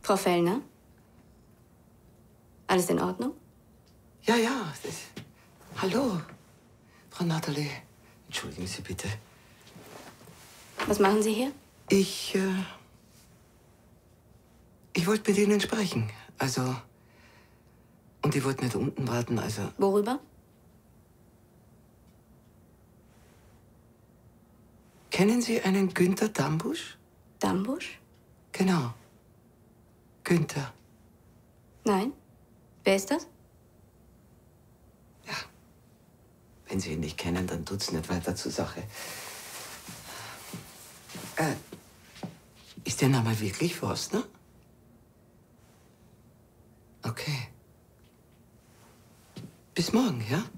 Frau Fellner? Alles in Ordnung? Ja, ja. Hallo, Frau Natalie. Entschuldigen Sie bitte. Was machen Sie hier? Ich wollte mit Ihnen sprechen. Also, und ich wollte nicht unten warten, also... Worüber? Kennen Sie einen Günther Dambusch? Dambusch? Genau. Günther. Nein. Wer ist das? Ja. Wenn Sie ihn nicht kennen, dann tut's nicht weiter zur Sache. Ist der Name wirklich Forstner? Okay. Bis morgen, ja?